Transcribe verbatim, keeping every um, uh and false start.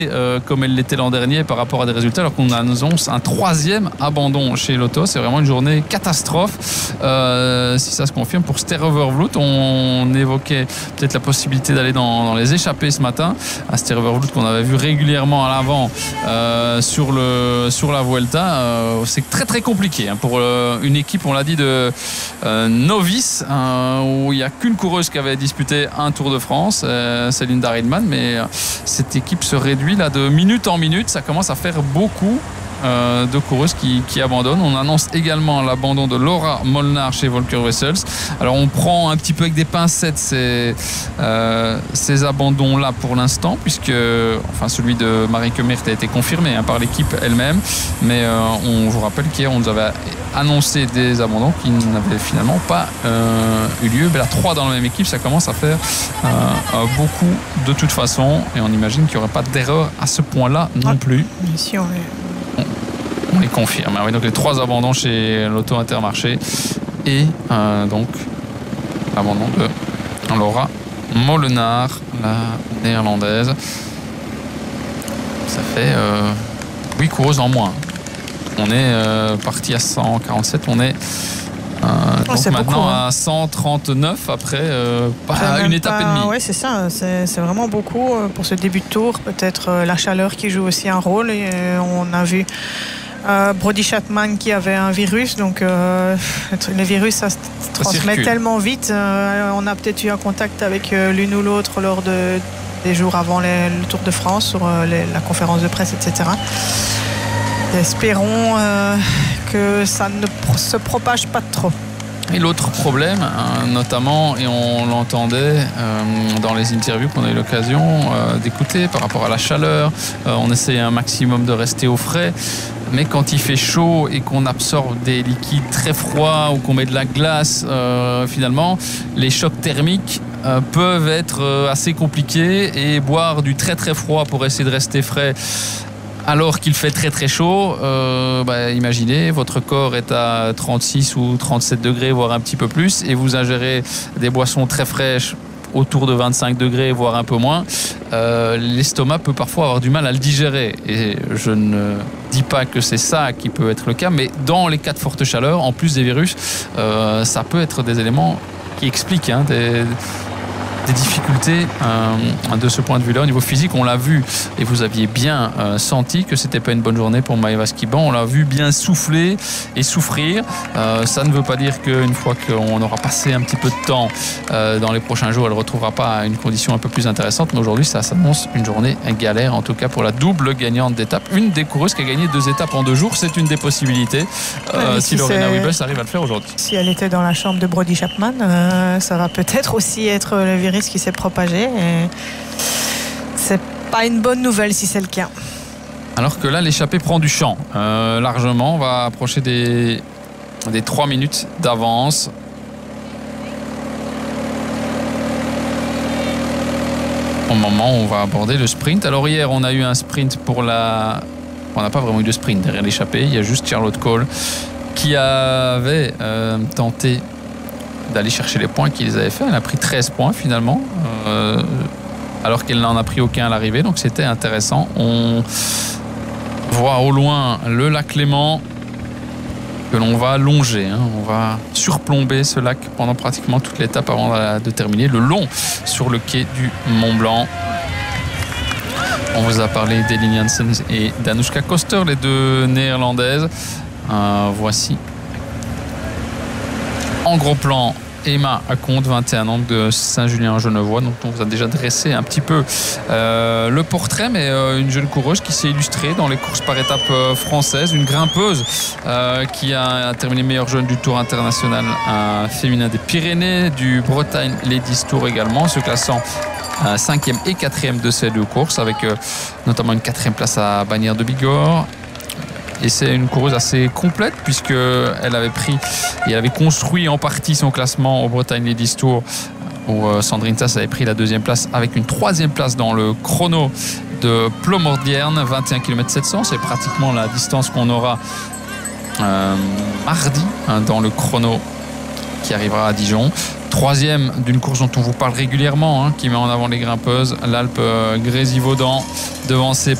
Euh, comme elle l'était l'an dernier par rapport à des résultats, alors qu'on annonce un troisième abandon chez Lotto. C'est vraiment une journée catastrophe. Euh, si ça se confirme pour Ster Overvloed, on évoquait peut-être la possibilité d'aller dans, dans les échappées ce matin. À Ster Overvloed qu'on avait vu régulièrement à l'avant euh, sur, le, sur la Vuelta. Euh, c'est très très compliqué hein, pour euh, une équipe, on l'a dit, de euh, novices, hein, où il n'y a qu'une coureuse qui avait disputé un Tour de France, euh, c'est Linda Ridman, mais euh, cette équipe se réduit là de minute en minute. Ça commence à faire beaucoup euh, de coureuses qui, qui abandonnent. On annonce également l'abandon de Laura Molnar chez Volker Wessels. Alors on prend un petit peu avec des pincettes ces, euh, ces abandons là pour l'instant, puisque enfin celui de Marieke Merkt a été confirmé hein, par l'équipe elle-même, mais euh, on vous rappelle qu'hier on nous avait annoncé des abandons qui n'avaient finalement pas euh, eu lieu. Mais là, trois dans la même équipe, ça commence à faire euh, beaucoup de toute façon, et on imagine qu'il n'y aurait pas d'erreur à ce point-là non plus. Ici, on les, on, on les confirme. Oui, donc les trois abandons chez l'Auto Intermarché et euh, donc l'abandon de Laura Molenaar, la néerlandaise. Ça fait euh, huit coureuses en moins. On est euh, parti à cent quarante-sept, on est euh, oh, donc maintenant beaucoup, hein. à cent trente-neuf après euh, pas une étape pas... et demie. Oui, c'est ça, c'est, c'est vraiment beaucoup pour ce début de tour. Peut-être euh, la chaleur qui joue aussi un rôle. Et, euh, on a vu euh, Brody Chapman qui avait un virus, donc euh, les virus ça se transmet circule. tellement vite. Euh, on a peut-être eu un contact avec euh, l'une ou l'autre lors de, des jours avant les, le Tour de France, sur euh, les, la conférence de presse, et cetera. Espérons euh, que ça ne pro- se propage pas trop. Et l'autre problème, hein, notamment, et on l'entendait euh, dans les interviews qu'on a eu l'occasion euh, d'écouter par rapport à la chaleur, euh, on essaie un maximum de rester au frais, mais quand il fait chaud et qu'on absorbe des liquides très froids ou qu'on met de la glace, euh, finalement, les chocs thermiques euh, peuvent être euh, assez compliqués, et boire du très très froid pour essayer de rester frais alors qu'il fait très très chaud, euh, bah, imaginez, votre corps est à trente-six ou trente-sept degrés, voire un petit peu plus, et vous ingérez des boissons très fraîches autour de vingt-cinq degrés, voire un peu moins. Euh, l'estomac peut parfois avoir du mal à le digérer, et je ne dis pas que c'est ça qui peut être le cas, mais dans les cas de forte chaleur, en plus des virus, euh, ça peut être des éléments qui expliquent hein, des... des difficultés euh, de ce point de vue-là. Au niveau physique, on l'a vu, et vous aviez bien euh, senti que c'était pas une bonne journée pour Maëva Skiban. On l'a vu bien souffler et souffrir. Euh, ça ne veut pas dire qu'une fois qu'on aura passé un petit peu de temps euh, dans les prochains jours, elle ne retrouvera pas une condition un peu plus intéressante. Mais aujourd'hui, ça s'annonce une journée galère, en tout cas pour la double gagnante d'étape. Une des coureuses qui a gagné deux étapes en deux jours, c'est une des possibilités. Euh, ouais, si si Lorena Wiebes arrive à le faire aujourd'hui. Si elle était dans la chambre de Brody Chapman, euh, ça va peut-être aussi être le virus qui s'est propagé. Et c'est pas une bonne nouvelle si c'est le cas. Alors que là, l'échappée prend du champ euh, largement. On va approcher des, des trois minutes d'avance. Au moment où on va aborder le sprint. Alors hier, on a eu un sprint pour la... On n'a pas vraiment eu de sprint derrière l'échappée. Il y a juste Charlotte Cole qui avait euh, tenté d'aller chercher les points qu'il les avait fait. Elle a pris treize points finalement, euh, alors qu'elle n'en a pris aucun à l'arrivée. Donc c'était intéressant. On voit au loin le lac Léman que l'on va longer. Hein. On va surplomber ce lac pendant pratiquement toute l'étape avant de terminer le long sur le quai du Mont Blanc. On vous a parlé d'Elin Janssen et d'Anoushka Koster, les deux néerlandaises. Euh, voici en gros plan Emma Aconte, vingt et un ans, de Saint-Julien-Genevois, dont on vous a déjà dressé un petit peu euh, le portrait, mais euh, une jeune coureuse qui s'est illustrée dans les courses par étapes euh, françaises, une grimpeuse euh, qui a, a terminé meilleure jeune du Tour international euh, féminin des Pyrénées, du Bretagne Ladies Tour également, se classant euh, cinquième et quatrième de ces deux courses, avec euh, notamment une quatrième place à Bagnères de Bigorre. Et c'est une coureuse assez complète, puisqu'elle avait pris et elle avait construit en partie son classement au Bretagne Ladies Tour, où Sandrine Tass avait pris la deuxième place avec une troisième place dans le chrono de Plomordierne, vingt et un kilomètres sept cents. C'est pratiquement la distance qu'on aura euh, mardi hein, dans le chrono qui arrivera à Dijon. Troisième d'une course dont on vous parle régulièrement, hein, qui met en avant les grimpeuses, l'Alpe Grésivaudan, devancée